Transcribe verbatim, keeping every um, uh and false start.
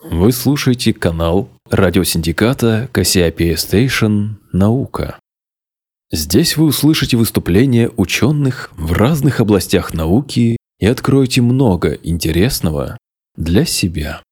Вы слушаете канал радиосиндиката Cassiopeia Station «Наука». Здесь вы услышите выступления ученых в разных областях науки и откроете много интересного для себя.